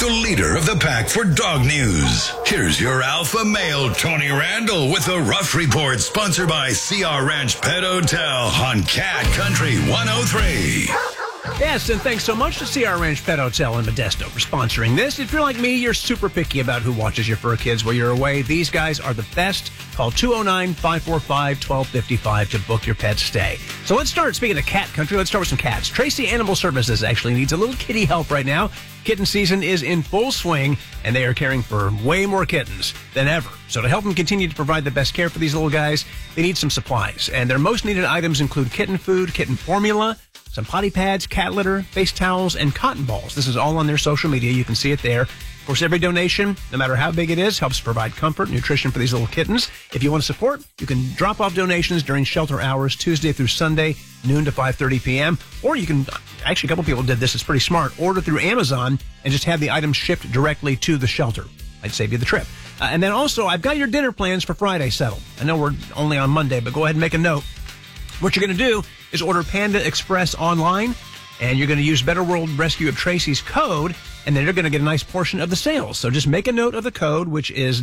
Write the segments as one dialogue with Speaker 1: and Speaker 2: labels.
Speaker 1: the leader of the pack for dog news. Here's your alpha male, Tony Randall, with the Rough Report, sponsored by CR Ranch Pet Hotel on Cat Country 103.
Speaker 2: Yes, and thanks so much to CR Ranch Pet Hotel in Modesto for sponsoring this. If you're like me, you're super picky about who watches your fur kids while you're away. These guys are the best. Call 209-545-1255 to book your pet's stay. So let's start. Speaking of cat country, let's start with some cats. Tracy Animal Services actually needs a little kitty help right now. Kitten season is in full swing, and they are caring for way more kittens than ever. So to help them continue to provide the best care for these little guys, they need some supplies. And their most needed items include kitten food, kitten formula, some potty pads, cat litter, face towels, and cotton balls. This is all on their social media. You can see it there. Of course, every donation, no matter how big it is, helps provide comfort, nutrition for these little kittens. If you want to support, you can drop off donations during shelter hours, Tuesday through Sunday, noon to 5:30 p.m. Or you can, actually, a couple people did this. It's pretty smart. Order through Amazon and just have the items shipped directly to the shelter. I'd save you the trip. And then also, I've got your dinner plans for Friday settled. I know we're only on Monday, but go ahead and make a note. What you're going to do is order Panda Express online, and you're going to use Better World Rescue of Tracy's code, and then you're going to get a nice portion of the sales. So just make a note of the code, which is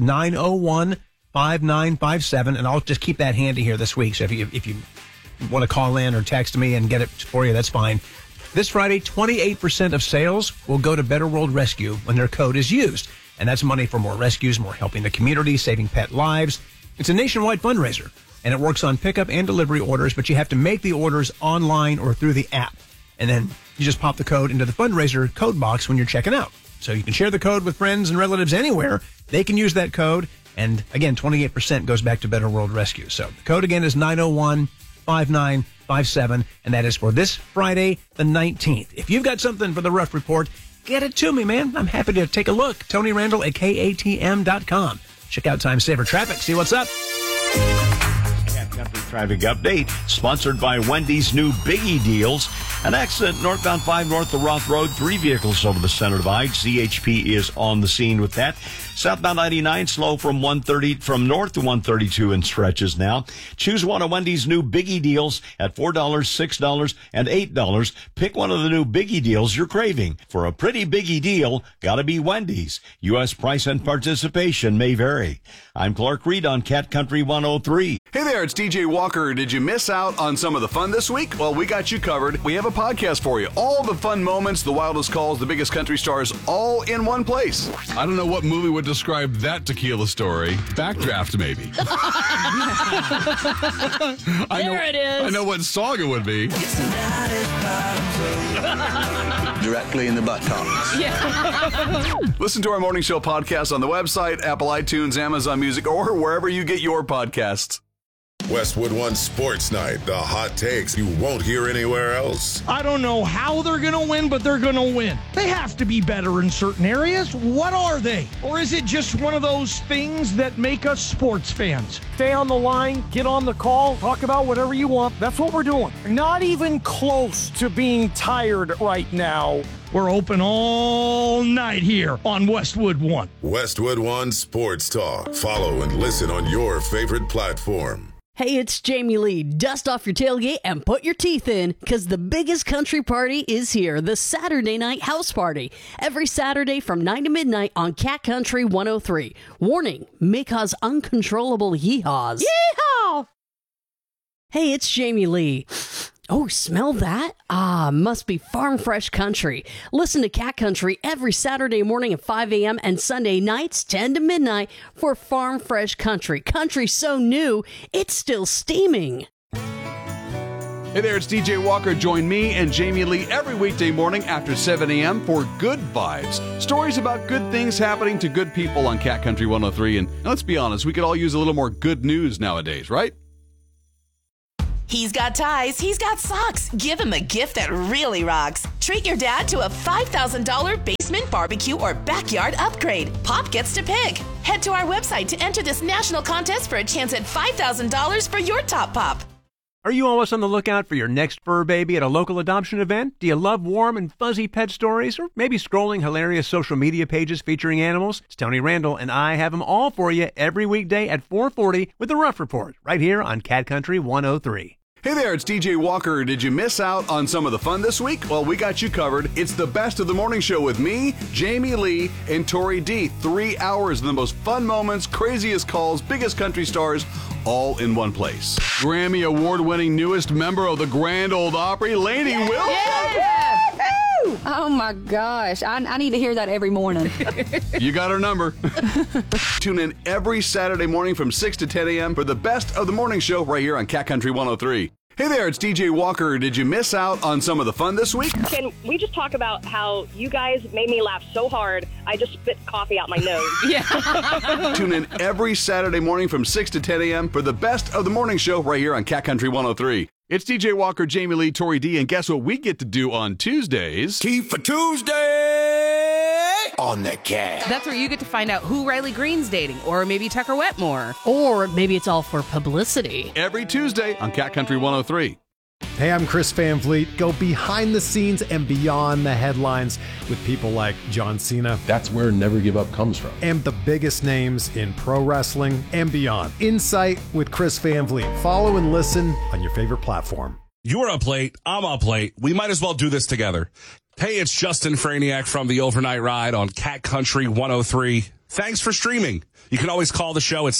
Speaker 2: 901-5957, and I'll just keep that handy here this week. So if you want to call in or text me and get it for you, that's fine. This Friday, 28% of sales will go to Better World Rescue when their code is used. And that's money for more rescues, more helping the community, saving pet lives. It's a nationwide fundraiser, and it works on pickup and delivery orders, but you have to make the orders online or through the app. And then you just pop the code into the fundraiser code box when you're checking out. So you can share the code with friends and relatives anywhere. They can use that code. And again, 28% goes back to Better World Rescue. So the code again is 901-5957, and that is for this Friday, the 19th. If you've got something for the Rough Report, get it to me, man. I'm happy to take a look. Tony Randall at KATM.com. Check out Time Saver Traffic. See what's up.
Speaker 3: Country Traffic Update, sponsored by Wendy's new Biggie Deals. An accident northbound 5 north of Roth Road. 3 vehicles over the center divide. CHP is on the scene with that. Southbound 99 slow from north to 132 in stretches now. Choose one of Wendy's new Biggie Deals at $4, $6, and $8. Pick one of the new Biggie Deals you're craving. For a pretty Biggie deal, gotta be Wendy's. U.S. price and participation may vary. I'm Clark Reed on Cat Country 103.
Speaker 4: Hey there, it's DJ Walker. Did you miss out on some of the fun this week? Well, we got you covered. We have a podcast for you. All the fun moments, the wildest calls, the biggest country stars, all in one place.
Speaker 5: I don't know what movie would describe that tequila story. Backdraft, maybe.
Speaker 6: There it is.
Speaker 5: I know what song it would be.
Speaker 7: Directly in the buttocks.
Speaker 6: Yeah.
Speaker 4: Listen to our morning show podcast on the website, Apple iTunes, Amazon Music, or wherever you get your podcasts.
Speaker 8: Westwood One Sports Night, the hot takes you won't hear anywhere else.
Speaker 9: I don't know how they're going to win, but they're going to win. They have to be better in certain areas. What are they? Or is it just one of those things that make us sports fans? Stay on the line, get on the call, talk about whatever you want. That's what we're doing. Not even close to being tired right now. We're open all night here on Westwood One.
Speaker 8: Westwood One Sports Talk. Follow and listen on your favorite platform.
Speaker 6: Hey, it's Jamie Lee. Dust off your tailgate and put your teeth in, because the biggest country party is here, the Saturday Night House Party. Every Saturday from 9 to midnight on Cat Country 103. Warning, may cause uncontrollable yee-haws. Yee-haw! Hey, it's Jamie Lee. Oh, smell that? Ah, must be Farm Fresh Country. Listen to Cat Country every Saturday morning at 5 a.m. and Sunday nights 10 to midnight for Farm Fresh Country. Country so new, it's still steaming.
Speaker 4: Hey there, it's DJ Walker. Join me and Jamie Lee every weekday morning after 7 a.m. for Good Vibes. Stories about good things happening to good people on Cat Country 103. And let's be honest, we could all use a little more good news nowadays, right?
Speaker 10: He's got ties, he's got socks. Give him a gift that really rocks. Treat your dad to a $5,000 basement barbecue or backyard upgrade. Pop gets to pick. Head to our website to enter this national contest for a chance at $5,000 for your top pop.
Speaker 2: Are you always on the lookout for your next fur baby at a local adoption event? Do you love warm and fuzzy pet stories? Or maybe scrolling hilarious social media pages featuring animals? It's Tony Randall, and I have them all for you every weekday at 4:40 with the Rough Report, right here on Cat Country 103.
Speaker 4: Hey there, it's DJ Walker. Did you miss out on some of the fun this week? Well, we got you covered. It's the best of the morning show with me, Jamie Lee, and Tori D. 3 hours of the most fun moments, craziest calls, biggest country stars, all in one place. Grammy Award-winning newest member of the Grand Ole Opry, Lainey Wilson.
Speaker 11: Yeah. Oh my gosh, I need to hear that every morning.
Speaker 4: You got our number. Tune in every Saturday morning from 6 to 10 a.m. for the best of the morning show right here on Cat Country 103. Hey there, it's DJ Walker. Did you miss out on some of the fun this week?
Speaker 12: Can we just talk about how you guys made me laugh so hard, I just spit coffee out my nose?
Speaker 11: Yeah.
Speaker 4: Tune in every Saturday morning from 6 to 10 a.m. for the best of the morning show right here on Cat Country 103. It's DJ Walker, Jamie Lee, Tori D, and guess what we get to do on Tuesdays?
Speaker 1: Tea for Tuesday on the Cat.
Speaker 13: That's where you get to find out who Riley Green's dating, or maybe Tucker Wetmore.
Speaker 6: Or maybe it's all for publicity.
Speaker 4: Every Tuesday on Cat Country 103.
Speaker 14: Hey, I'm Chris Van Vliet. Go behind the scenes and beyond the headlines with people like John Cena.
Speaker 15: That's where Never Give Up comes from.
Speaker 14: And the biggest names in pro wrestling and beyond. Insight with Chris Van Vliet. Follow and listen on your favorite platform.
Speaker 16: You're up late. I'm up late. We might as well do this together. Hey, it's Justin Franiak from the Overnight Ride on Cat Country 103. Thanks for streaming. You can always call the show at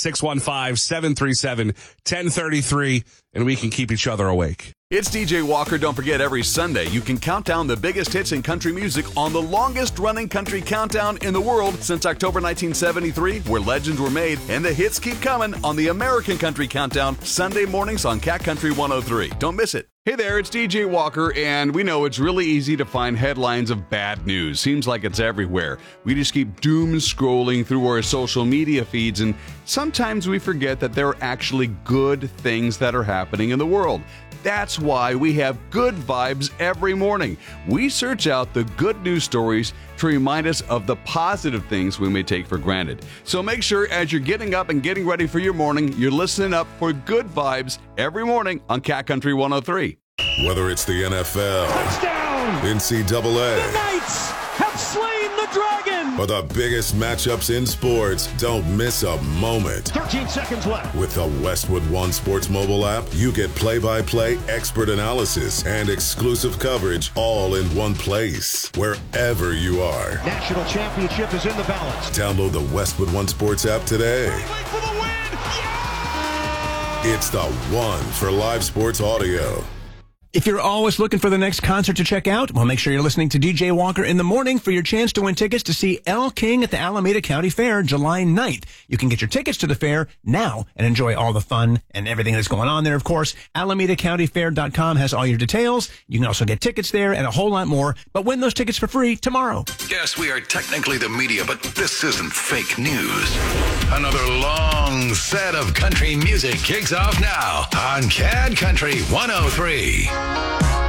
Speaker 16: 615-737-1033, and we can keep each other awake.
Speaker 4: It's DJ Walker. Don't forget, every Sunday, you can count down the biggest hits in country music on the longest-running country countdown in the world since October 1973, where legends were made, and the hits keep coming on the American Country Countdown, Sunday mornings on Cat Country 103. Don't miss it. Hey there, it's DJ Walker, and we know it's really easy to find headlines of bad news. Seems like it's everywhere. We just keep doom scrolling through our social media feeds, and sometimes we forget that there are actually good things that are happening in the world. That's why we have Good Vibes every morning. We search out the good news stories to remind us of the positive things we may take for granted. So make sure as you're getting up and getting ready for your morning, you're listening up for Good Vibes every morning on Cat Country 103.
Speaker 8: Whether it's the NFL,
Speaker 9: Touchdown!
Speaker 8: NCAA,
Speaker 9: The Knights have slain the dragon!
Speaker 8: or the biggest matchups in sports, don't miss a moment.
Speaker 9: 13 seconds left.
Speaker 8: With the Westwood One Sports mobile app, you get play-by-play expert analysis and exclusive coverage all in one place, wherever you are.
Speaker 9: National championship is in the balance.
Speaker 8: Download the Westwood One Sports app today.
Speaker 9: For the win! Yeah!
Speaker 8: It's the one for live sports audio.
Speaker 2: If you're always looking for the next concert to check out, well, make sure you're listening to DJ Walker in the morning for your chance to win tickets to see Elle King at the Alameda County Fair July 9th. You can get your tickets to the fair now and enjoy all the fun and everything that's going on there, of course. AlamedaCountyFair.com has all your details. You can also get tickets there and a whole lot more, but win those tickets for free tomorrow.
Speaker 1: Yes, we are technically the media, but this isn't fake news. Another long set of country music kicks off now on Cat Country 103.